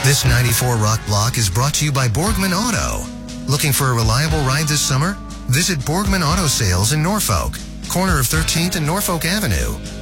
This 94 Rock Block is brought to you by Borgman Auto. Looking for a reliable ride this summer? Visit Borgman Auto Sales in Norfolk, corner of 13th and Norfolk Avenue.